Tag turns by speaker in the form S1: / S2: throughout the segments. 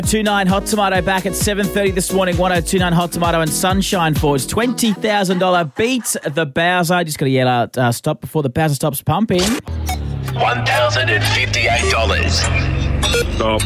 S1: 29 Hot Tomato back at 7:30 this morning. 1029 Hot Tomato and Sunshine Forge. $20,000 beats the Bowser. Just got to yell out stop before the Bowser stops pumping.
S2: $1,058.
S3: Stop.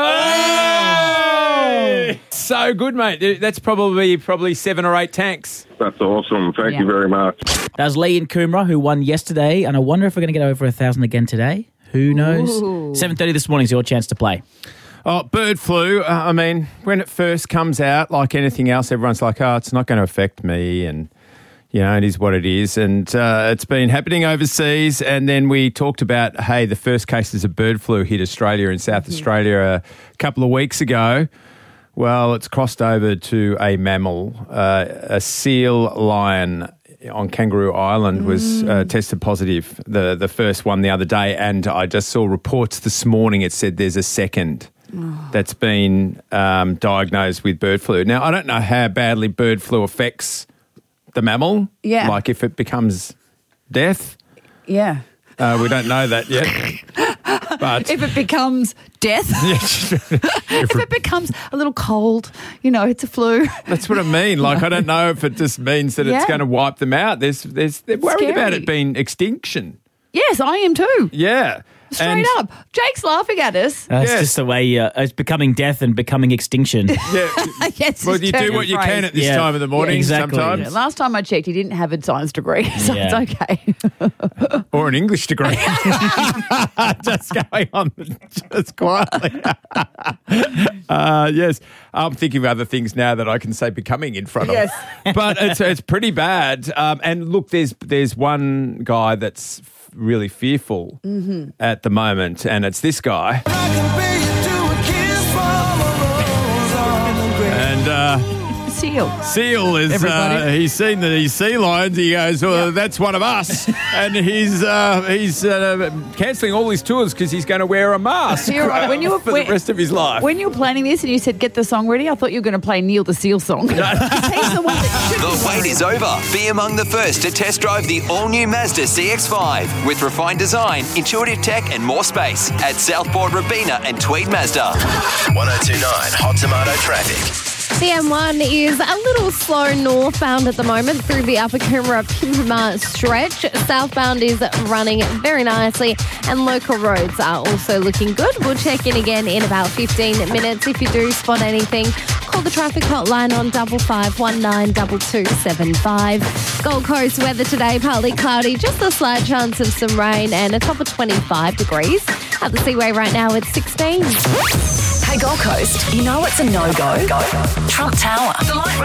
S4: Oh! So good, mate. That's probably 7 or 8 tanks.
S3: That's awesome. Thank you very much.
S1: That was Lee in Coomera who won yesterday, and I wonder if we're going to get over 1,000 again today. Who knows? 7:30 this morning is your chance to play.
S4: Oh, bird flu. I mean, when it first comes out, like anything else, everyone's like, oh, it's not going to affect me. And, you know, it is what it is. And it's been happening overseas. And then we talked about, hey, the first cases of bird flu hit Australia and South Australia a couple of weeks ago. Well, it's crossed over to a mammal. A seal lion on Kangaroo Island was tested positive, the first one the other day. And I just saw reports this morning. It said there's a second that's been diagnosed with bird flu. Now, I don't know how badly bird flu affects the mammal.
S5: Yeah.
S4: Like if it becomes death.
S5: Yeah.
S4: We don't know that yet. But
S5: If it becomes death, if it becomes a little cold, you know, it's a flu.
S4: that's what I mean. Like, I don't know if it just means that it's going to wipe them out. They're worried about it being extinction.
S5: Yes, I am too.
S4: Yeah.
S5: Straight up. Jake's laughing at us.
S1: It's just the way it's becoming death and becoming extinction.
S4: Yeah.
S5: Yes,
S4: Well, you do what you can at this time of the morning
S1: exactly.
S4: sometimes.
S5: Yeah, last time I checked, he didn't have a science degree, so it's okay.
S4: Or an English degree. Just going on just quietly. Yes. I'm thinking of other things now that I can say becoming in front of.
S5: Yes.
S4: But it's pretty bad. And look, there's one guy that's really fearful at the moment, and it's this guy. And Seal is he's seen these sea lions. He goes, well, that's one of us, and he's cancelling all his tours because he's going to wear a mask
S5: You're right.
S4: for the rest of his life.
S5: When you were planning this and you said get the song ready, I thought you were going to play Neil the Seal song. He's the one that should
S2: The wait is over. Be among the first to test drive the all-new Mazda CX-5 with refined design, intuitive tech and more space at Southport, Robina and Tweed Mazda. 1029 Hot Tomato Traffic.
S6: The M1 is a little slow northbound at the moment through the Upper Coomera-Pimpama stretch. Southbound is running very nicely and local roads are also looking good. We'll check in again in about 15 minutes. If you do spot anything, call the traffic hotline on 5519 2275. Gold Coast weather today, partly cloudy, just a slight chance of some rain and a top of 25 degrees. At the Seaway right now it's 16.
S7: Hey, Gold Coast, you know it's a no-go? Trump Tower. The light